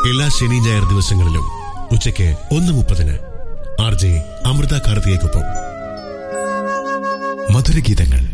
എല്ലാ ശനി ഞായർ ദിവസങ്ങളിലും ഉച്ചയ്ക്ക് 1:30 RJ അമൃത കാർത്തികയ്ക്കൊപ്പം മധുരഗീതങ്ങൾ.